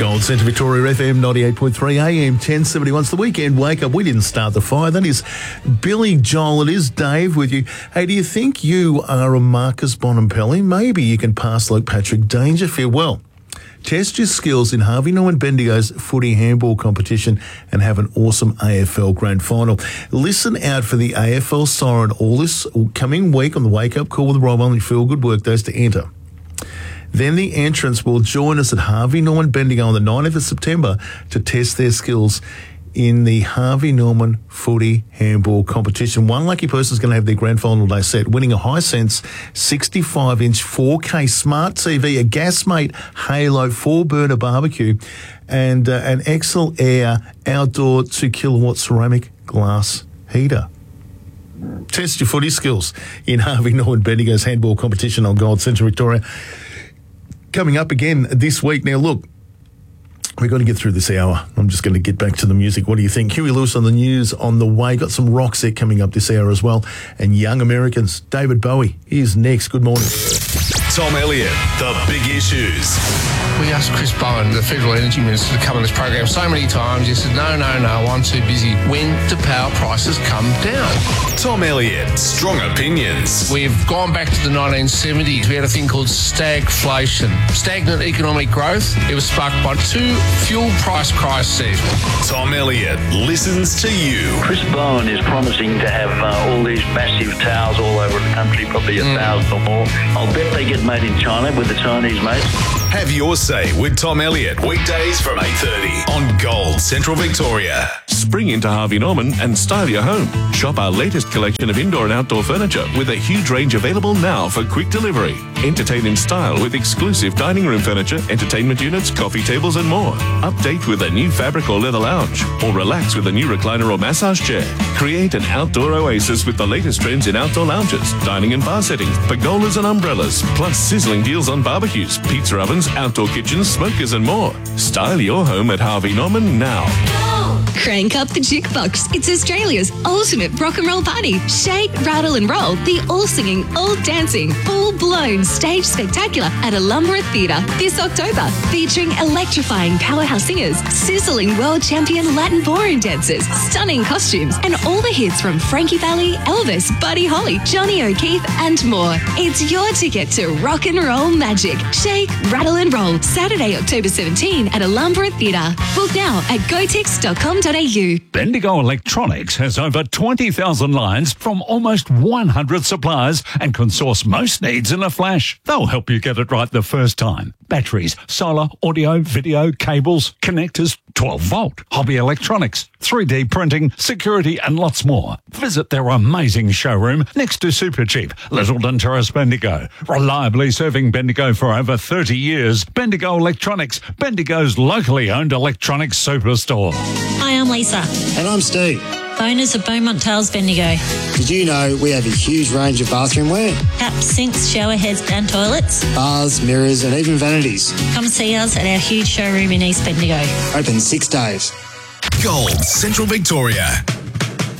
Gold Centre Victoria FM 98.3 AM 1071. It's the weekend wake up. We didn't start the fire. That is Billy Joel. It is Dave with you. Hey, do you think you are a Marcus Bonampelli? Maybe you can pass like Patrick Dangerfield. Well, test your skills in Harvey Norman Bendigo's footy handball competition and have an awesome AFL grand final. Listen out for the AFL siren all this coming week on the Wake Up Call with Rob on the Feel Good Workdays to enter. Then the entrants will join us at Harvey Norman Bendigo on the 9th of September to test their skills in the Harvey Norman footy handball competition. One lucky person is going to have their grand final day set, winning a Hisense 65-inch 4K smart TV, a Gasmate Halo 4-burner barbecue, and an Excel Air outdoor 2-kilowatt ceramic glass heater. Test your footy skills in Harvey Norman Bendigo's handball competition on Gold Centre Victoria. Coming up again this week. Now, look, we've got to get through this hour. I'm just going to get back to the music. What do you think? Huey Lewis on the news on the way. Got some rock set coming up this hour as well. And Young Americans. David Bowie is next. Good morning. Tom Elliott, The Big Issues. We asked Chris Bowen, the Federal Energy Minister, to come on this program so many times. He said, no, I'm too busy. When do power prices come down? Tom Elliott, Strong Opinions. We've gone back to the 1970s. We had a thing called stagflation, stagnant economic growth. It was sparked by two fuel price crises. Tom Elliott listens to you. Chris Bowen is promising to have all these massive towers all over the country, probably 1,000 or more. I'll bet they get made in China with the Chinese mates. Have your say with Tom Elliott, weekdays from 8:30 on Gold Central Victoria. Spring into Harvey Norman and style your home. Shop our latest collection of indoor and outdoor furniture with a huge range available now for quick delivery. Entertain in style with exclusive dining room furniture, entertainment units, coffee tables and more. Update with a new fabric or leather lounge, or relax with a new recliner or massage chair. Create an outdoor oasis with the latest trends in outdoor lounges, dining and bar settings, pergolas and umbrellas, plus sizzling deals on barbecues, pizza ovens, outdoor kitchens, smokers and more. Style your home at Harvey Norman now. Crank up the jukebox. It's Australia's ultimate rock and roll party. Shake, rattle and roll. The all-singing, all-dancing, full-blown stage spectacular at Alumbra Theatre this October. Featuring electrifying powerhouse singers, sizzling world champion Latin ballroom dancers, stunning costumes, and all the hits from Frankie Valli, Elvis, Buddy Holly, Johnny O'Keefe, and more. It's your ticket to rock and roll magic. Shake, rattle and roll. Saturday, October 17 at Alumbra Theatre. Book now at gotix.com.au. Bendigo Electronics has over 20,000 lines from almost 100 suppliers and can source most needs in a flash. They'll help you get it right the first time. Batteries, solar, audio, video, cables, connectors, 12-volt, hobby electronics, 3D printing, security and lots more. Visit their amazing showroom next to Supercheap, Littleton Terrace, Bendigo. Reliably serving Bendigo for over 30 years. Bendigo Electronics, Bendigo's locally owned electronics superstore. Hi, I'm Lisa. And I'm Steve. Owners of Beaumont Tales Bendigo. Did you know we have a huge range of bathroom wear? Taps, sinks, shower heads and toilets. Bars, mirrors and even vanities. Come see us at our huge showroom in East Bendigo. Open 6 days. Gold Central Victoria.